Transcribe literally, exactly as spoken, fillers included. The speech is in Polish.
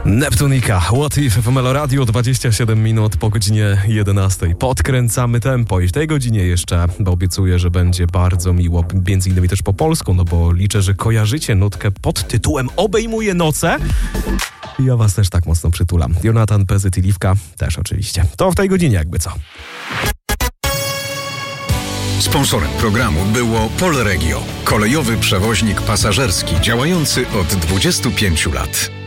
Neptunika, What If w Melo Radio, dwadzieścia siedem minut po godzinie jedenastej. Podkręcamy tempo i w tej godzinie jeszcze obiecuję, że będzie bardzo miło, między innymi też po polsku, no bo liczę, że kojarzycie nutkę pod tytułem Obejmuje noce. I ja was też tak mocno przytulam. Jonathan, Pezyt i Liwka też oczywiście. To w tej godzinie jakby co. Sponsorem programu było Polregio, kolejowy przewoźnik pasażerski działający od dwudziestu pięciu lat.